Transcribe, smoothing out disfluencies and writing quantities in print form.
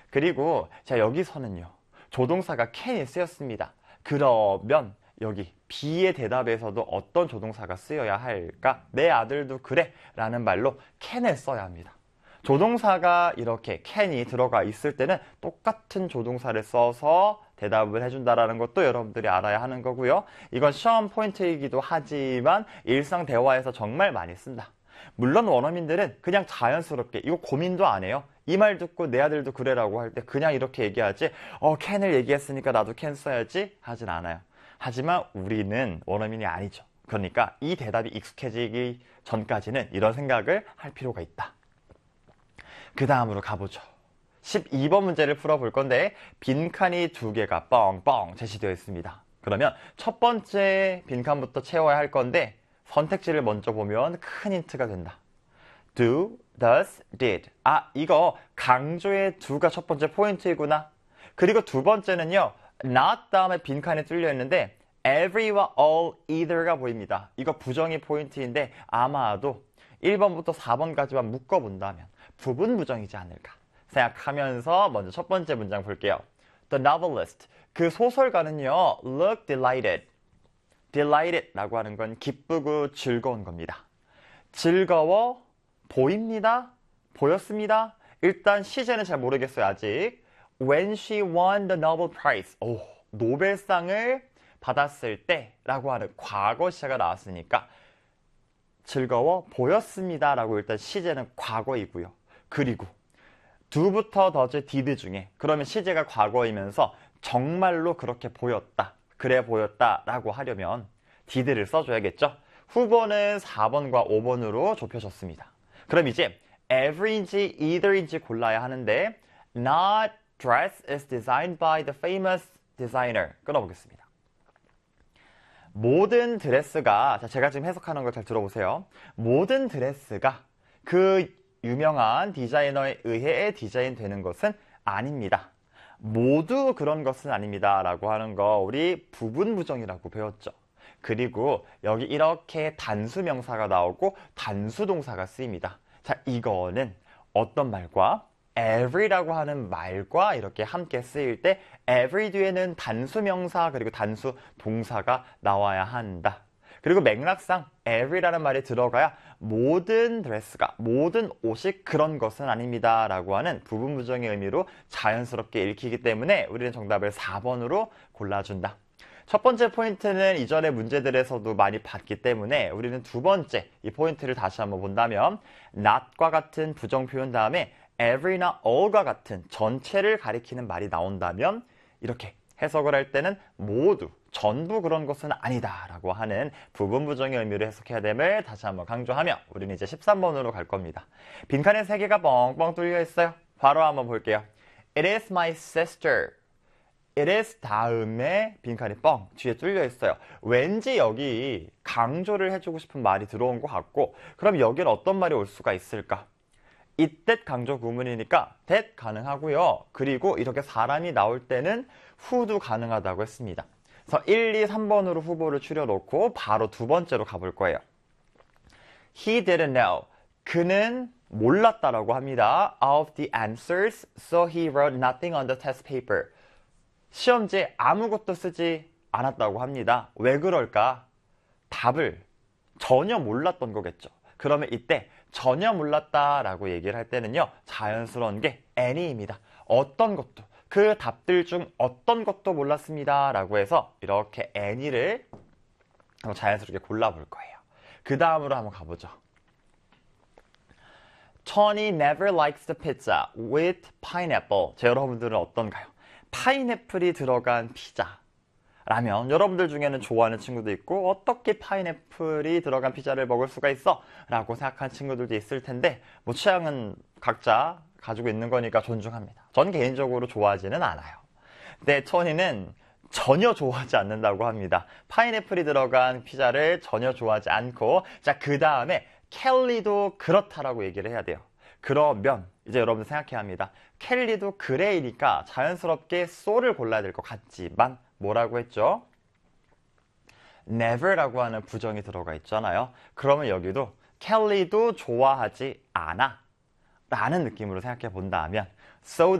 그리고 자 여기서는요. 조동사가 can이 쓰였습니다. 그러면 여기 B의 대답에서도 어떤 조동사가 쓰여야 할까? 내 아들도 그래 라는 말로 can을 써야 합니다. 조동사가 이렇게 can이 들어가 있을 때는 똑같은 조동사를 써서 대답을 해준다는 것도 여러분들이 알아야 하는 거고요. 이건 시험 포인트이기도 하지만 일상 대화에서 정말 많이 쓴다. 물론 원어민들은 그냥 자연스럽게 이거 고민도 안 해요. 이 말 듣고 내 아들도 그래라고 할 때 그냥 이렇게 얘기하지 can을 얘기했으니까 나도 can 써야지 하진 않아요. 하지만 우리는 원어민이 아니죠. 그러니까 이 대답이 익숙해지기 전까지는 이런 생각을 할 필요가 있다. 그 다음으로 가보죠. 12번 문제를 풀어볼 건데 빈칸이 2개가 뻥뻥 제시되어 있습니다. 그러면 첫 번째 빈칸부터 채워야 할 건데 선택지를 먼저 보면 큰 힌트가 된다. do, does, did. 이거 강조의 do가 첫 번째 포인트이구나. 그리고 두 번째는요. not 다음에 빈칸이 뚫려 있는데 every와 all, either가 보입니다. 이거 부정의 포인트인데 아마도 1번부터 4번까지만 묶어본다면 부분 부정이지 않을까 생각하면서 먼저 첫 번째 문장 볼게요. The novelist, 그 소설가는요. look delighted. delighted 라고 하는 건 기쁘고 즐거운 겁니다. 즐거워 보입니다. 보였습니다. 일단 시제는 잘 모르겠어요. 아직. When she won the Nobel Prize. 노벨상을 받았을 때 라고 하는 과거 시제가 나왔으니까 즐거워 보였습니다 라고 일단 시제는 과거이고요. 그리고 do부터 does, did 중에 그러면 시제가 과거이면서 정말로 그렇게 보였다. 그래 보였다 라고 하려면 did를 써줘야겠죠. 후보는 4번과 5번으로 좁혀졌습니다. 그럼 이제 ever인지 either인지 골라야 하는데 not dress is designed by the famous designer. 끊어보겠습니다. 모든 드레스가, 제가 지금 해석하는 걸 잘 들어보세요. 모든 드레스가 그 유명한 디자이너에 의해 디자인되는 것은 아닙니다. 모두 그런 것은 아닙니다 라고 하는 거 우리 부분 부정이라고 배웠죠. 그리고 여기 이렇게 단수 명사가 나오고 단수 동사가 쓰입니다. 자, 이거는 어떤 말과 every라고 하는 말과 이렇게 함께 쓰일 때 every 뒤에는 단수 명사 그리고 단수 동사가 나와야 한다. 그리고 맥락상 every라는 말이 들어가야 모든 드레스가, 모든 옷이 그런 것은 아닙니다 라고 하는 부분 부정의 의미로 자연스럽게 읽히기 때문에 우리는 정답을 4번으로 골라준다. 첫 번째 포인트는 이전의 문제들에서도 많이 봤기 때문에 우리는 두 번째 이 포인트를 다시 한번 본다면 not과 같은 부정 표현 다음에 every나 all과 같은 전체를 가리키는 말이 나온다면 이렇게 해석을 할 때는 모두, 전부 그런 것은 아니다 라고 하는 부분 부정의 의미로 해석해야 됨을 다시 한번 강조하며 우리는 이제 13번으로 갈 겁니다. 빈칸에 3개가 뻥뻥 뚫려 있어요. 바로 한번 볼게요. It is my sister. It is 다음에 빈칸이 뻥 뒤에 뚫려 있어요. 왠지 여기 강조를 해주고 싶은 말이 들어온 것 같고 그럼 여기는 어떤 말이 올 수가 있을까? it that 강조 구문이니까 that 가능하고요. 그리고 이렇게 사람이 나올 때는 who도 가능하다고 했습니다. 그래서 1, 2, 3번으로 후보를 추려놓고 바로 두 번째로 가볼 거예요. He didn't know. 그는 몰랐다라고 합니다. of the answers, so he wrote nothing on the test paper. 시험지에 아무것도 쓰지 않았다고 합니다. 왜 그럴까? 답을 전혀 몰랐던 거겠죠. 그러면 이때 전혀 몰랐다라고 얘기를 할 때는요. 자연스러운 게 any입니다. 어떤 것도, 그 답들 중 어떤 것도 몰랐습니다 라고 해서 이렇게 any를 자연스럽게 골라볼 거예요. 그 다음으로 한번 가보죠. Tony never likes the pizza with pineapple. 여러분들은 어떤가요? 파인애플이 들어간 피자라면 여러분들 중에는 좋아하는 친구도 있고 어떻게 파인애플이 들어간 피자를 먹을 수가 있어? 라고 생각하는 친구들도 있을 텐데 뭐 취향은 각자 가지고 있는 거니까 존중합니다. 전 개인적으로 좋아하지는 않아요. 근데 토니는 전혀 좋아하지 않는다고 합니다. 파인애플이 들어간 피자를 전혀 좋아하지 않고 자, 그 다음에 켈리도 그렇다라고 얘기를 해야 돼요. 그러면 이제 여러분들 생각해야 합니다. 켈리도 그레이니까 자연스럽게 so를 골라야 될 것 같지만 뭐라고 했죠? never라고 하는 부정이 들어가 있잖아요. 그러면 여기도 켈리도 좋아하지 않아 라는 느낌으로 생각해 본다면 so